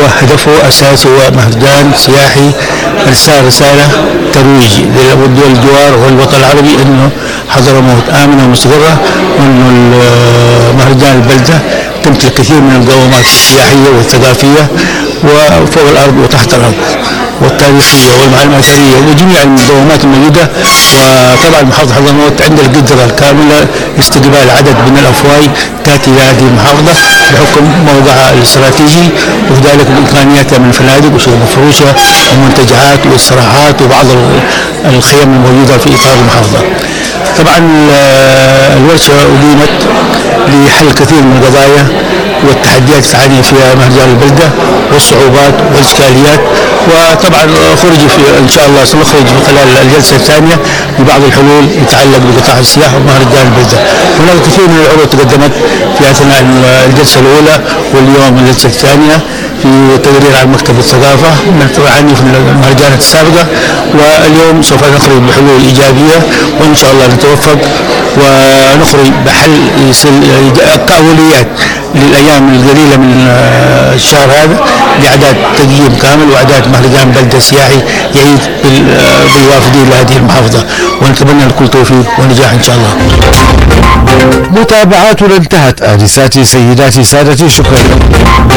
هو هدفه أساسي هو مهرجان سياحي، إرسال رسالة ترويجي للدول الجوار والوطن العربي إنه حضرموت آمنة ومستقرة، وإنه مهرجان البلدة تمتلك كثير من المقومات السياحية والثقافية وفوق الأرض وتحت الأرض والتاريخية والمعالم الأثرية وجميع المقومات الموجودة. وطبعا محافظة حضرموت عندها القدرة الكاملة لاستقبال عدد من الأفواج تأتي إلى هذه المحافظة بحكم موقعها الاستراتيجي، وكذلك بإمكانياتها من فنادق وشقق مفروشة ومنتجعات واستراحات وبعض الخيم الموجودة في إطار المحافظة. طبعا الورشة أقيمت لحل كثير من القضايا والتحديات تعاني فيها مهرجان البلدة والصعوبات والإشكاليات، وطبعا خرج ان شاء الله سنخرج في خلال الجلسه الثانيه ببعض الحلول يتعلق بقطاع السياحه ومهرجان البلدة. هناك كثير من العروض تقدمت في اثناء الجلسه الاولى واليوم الجلسه الثانيه في تقرير عن مكتب الثقافه عني في المهرجانات السابقه، واليوم سوف نخرج بحلول ايجابيه وان شاء الله نتوفق ونخرج بحل كأولويات للايام القليله من الشهر هذا لاعداد تقييم كامل واعداد مهرجان بلدة سياحي يعيد بالوافدين لهذه المحافظه، ونتمنى لكل توفيق ونجاح ان شاء الله. متابعاتنا انتهت. آنساتي سيداتي سادتي، شكرا.